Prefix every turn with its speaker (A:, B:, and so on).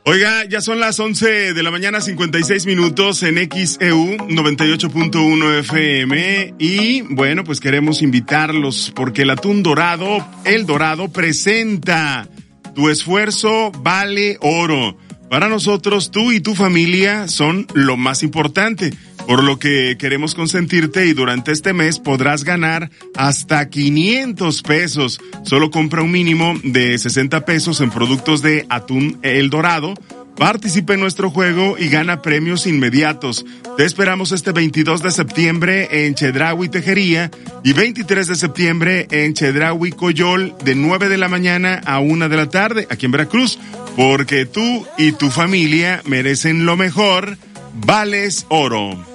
A: Oiga, ya son las 11 de la mañana, 56 minutos en XEU 98.1 FM y bueno, pues queremos invitarlos porque el Atún Dorado, El Dorado presenta Tu esfuerzo vale oro. Para nosotros, tú y tu familia son lo más importante, por lo que queremos consentirte y durante este mes podrás ganar hasta 500 pesos. Solo compra un mínimo de 60 pesos en productos de Atún El Dorado. Participa en nuestro juego y gana premios inmediatos. Te esperamos este 22 de septiembre en Chedraui Tejería y 23 de septiembre en Chedraui Coyol de 9 de la mañana a 1 de la tarde aquí en Veracruz. Porque tú y tu familia merecen lo mejor. Vales oro.